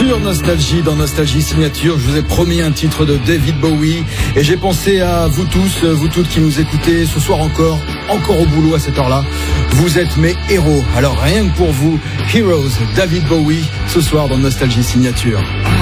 Sur Nostalgie, dans Nostalgie Signature, je vous ai promis un titre de David Bowie et j'ai pensé à vous tous, vous toutes qui nous écoutez ce soir encore au boulot à cette heure-là. Vous êtes mes héros, alors rien que pour vous, Heroes, David Bowie, ce soir dans Nostalgie Signature.